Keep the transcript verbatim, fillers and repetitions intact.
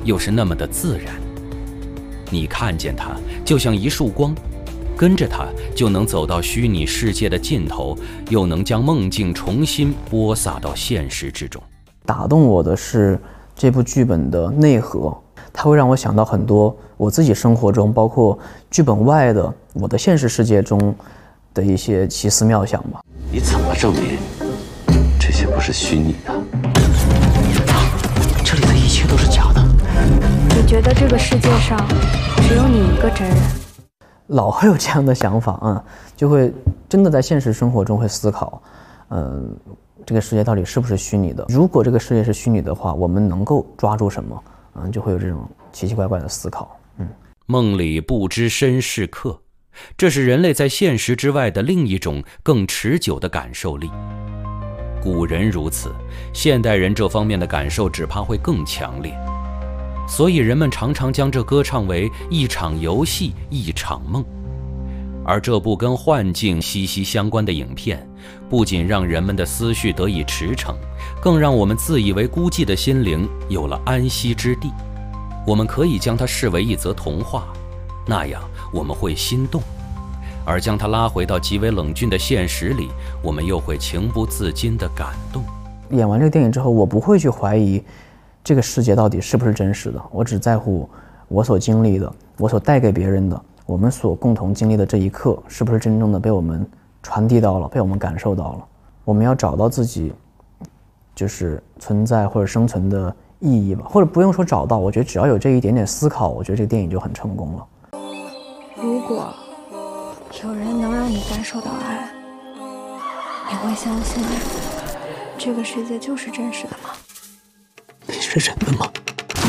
又是那么的自然。你看见它就像一束光，跟着它就能走到虚拟世界的尽头，又能将梦境重新播撒到现实之中。 打动我的是这部剧本的内核，它会让我想到很多我自己生活中，包括剧本外的我的现实世界中的一些奇思妙想吧。 你怎么证明这些不是虚拟的？ 这里的一切都是假的。 你觉得这个世界上只有你一个真人？ 老会有这样的想法啊、嗯，就会真的在现实生活中会思考，嗯，这个世界到底是不是虚拟的？如果这个世界是虚拟的话，我们能够抓住什么？嗯，就会有这种奇奇怪怪的思考。嗯， 梦里不知身是客，这是人类在现实之外的另一种更持久的感受力。古人如此，现代人这方面的感受只怕会更强烈。所以人们常常将这歌唱为一场游戏，一场梦。而这部跟幻境息息相关的影片，不仅让人们的思绪得以驰骋，更让我们自以为孤寂的心灵有了安息之地。我们可以将它视为一则童话，那样我们会心动；而将它拉回到极为冷峻的现实里，我们又会情不自禁地感动。 演完这个电影之后，我不会去怀疑这个世界到底是不是真实的，我只在乎我所经历的，我所带给别人的，我们所共同经历的这一刻是不是真正的被我们传递到了，被我们感受到了。我们要找到自己就是存在或者生存的意义吧，或者不用说找到，我觉得只要有这一点点思考，我觉得这个电影就很成功了。 如果有人能让你感受到爱，你会相信这个世界就是真实的吗？ 你是人的吗？